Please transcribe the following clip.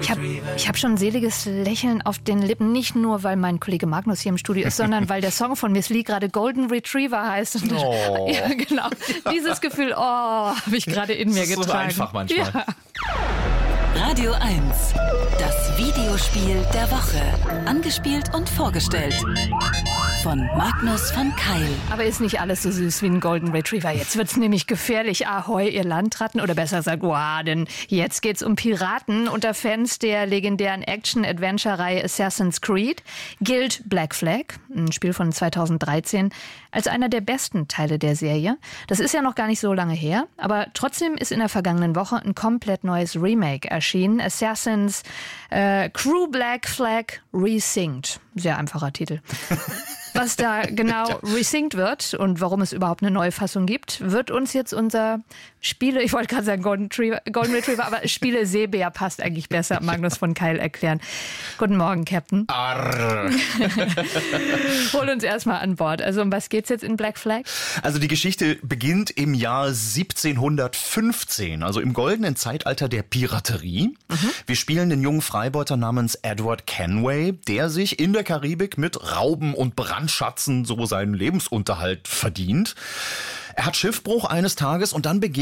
Ich hab schon ein seliges Lächeln auf den Lippen, nicht nur, weil mein Kollege Magnus hier im Studio ist, sondern weil der Song von Miss Li gerade Golden Retriever heißt. Und ja, genau. Dieses Gefühl, habe ich gerade in mir getragen. So einfach manchmal. Ja. Radio 1, das Videospiel der Woche. Angespielt und vorgestellt von Magnus von Keil. Aber ist nicht alles so süß wie ein Golden Retriever. Jetzt wird's nämlich gefährlich. Ahoi, ihr Landratten. Oder besser gesagt, denn jetzt geht's um Piraten. Unter Fans der legendären Action-Adventure-Reihe Assassin's Creed gilt Black Flag, ein Spiel von 2013, als einer der besten Teile der Serie. Das ist ja noch gar nicht so lange her, aber trotzdem ist in der vergangenen Woche ein komplett neues Remake erschienen. Assassin's Crew Black Flag Resynced. Sehr einfacher Titel. Was da genau resynced wird und warum es überhaupt eine neue Fassung gibt, wird uns jetzt unser ich wollte gerade sagen Golden Retriever, aber Spiele-Seebär passt eigentlich besser, Magnus von Keil erklären. Guten Morgen, Captain. Arr. Hol uns erstmal an Bord. Also um was geht's jetzt in Black Flag? Also die Geschichte beginnt im Jahr 1715, also im goldenen Zeitalter der Piraterie. Wir spielen den jungen Freibeuter namens Edward Kenway, der sich in der Karibik mit Rauben und Brandschatzen so seinen Lebensunterhalt verdient. Er hat Schiffbruch eines Tages und dann begegnet